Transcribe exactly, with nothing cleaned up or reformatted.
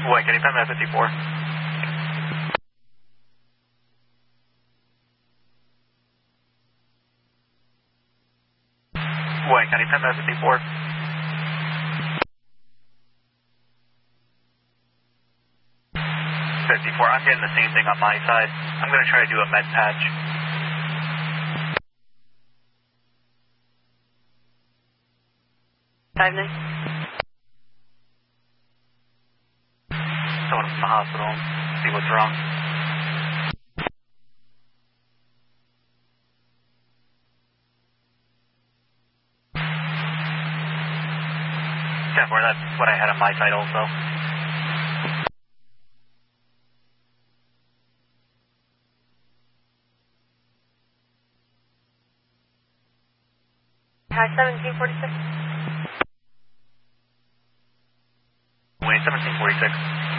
Wait, can you pin that fifty-four? Wait, can you pin that fifty-four? fifty-four, I'm getting the same thing on my side. I'm going to try to do a med patch. Five nine. Someone from the hospital, see what's wrong. ten four, that's what I had on my side also. Hi, seventeen forty-six. Wait, seventeen forty-six.